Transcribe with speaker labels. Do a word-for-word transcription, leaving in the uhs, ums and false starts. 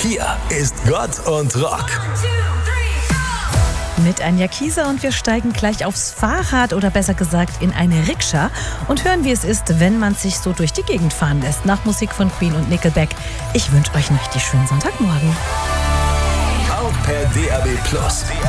Speaker 1: Hier ist Gott und Rock.
Speaker 2: Mit Anja Kieser und wir steigen gleich aufs Fahrrad oder besser gesagt in eine Rikscha und hören, wie es ist, wenn man sich so durch die Gegend fahren lässt. Nach Musik von Queen und Nickelback. Ich wünsche euch einen richtig schönen Sonntagmorgen.
Speaker 1: Auch per D A B Plus.